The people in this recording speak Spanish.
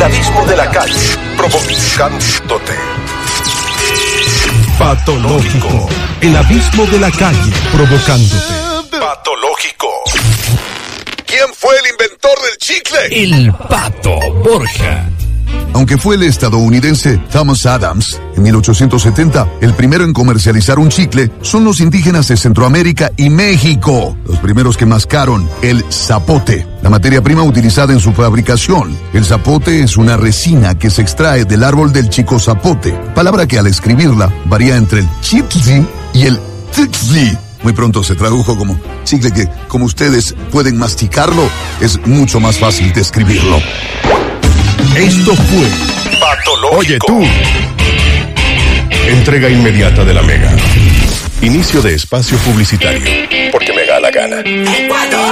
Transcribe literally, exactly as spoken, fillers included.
abismo de la calle, provocándote. Patológico. El abismo de la calle, provocándote. Patológico. ¿Quién fue el inventor del chicle? El Pato Borja. Aunque fue el estadounidense Thomas Adams, en mil ochocientos setenta, el primero en comercializar un chicle, son los indígenas de Centroamérica y México, los primeros que mascaron el zapote, la materia prima utilizada en su fabricación. El zapote es una resina que se extrae del árbol del chico zapote, palabra que al escribirla varía entre el chicle y el tixli. Muy pronto se tradujo como chicle que, como ustedes pueden masticarlo, es mucho más fácil de escribirlo. Esto fue Patológico. Oye tú. Entrega inmediata de la Mega. Inicio de espacio publicitario. Porque me da la gana.